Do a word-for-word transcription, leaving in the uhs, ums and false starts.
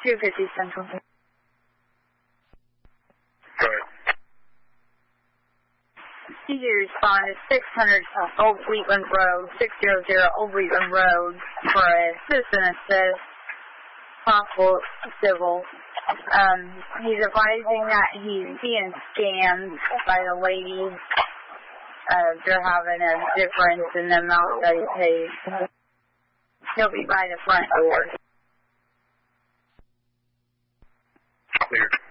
two fifty Central. Go ahead. He responded six hundred Old Wheatland Road, six hundred Old Wheatland Road for a citizen assist, possible civil. Um, he's advising that he's being scammed by the lady. Uh, they're having a difference in the amount that he pays. He'll be by the front door. Clear.